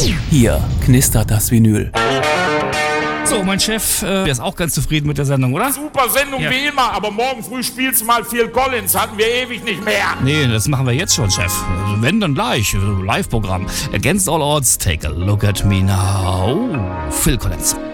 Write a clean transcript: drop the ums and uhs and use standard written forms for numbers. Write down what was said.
Hier knistert das Vinyl. So, mein Chef, der ist auch ganz zufrieden mit der Sendung, oder? Super Sendung wie immer, aber morgen früh spielst du mal Phil Collins. Hatten wir ewig nicht mehr. Nee, das machen wir jetzt schon, Chef. Also wenn, dann gleich. Live-Programm. Against all odds, take a look at me now. Phil Collins.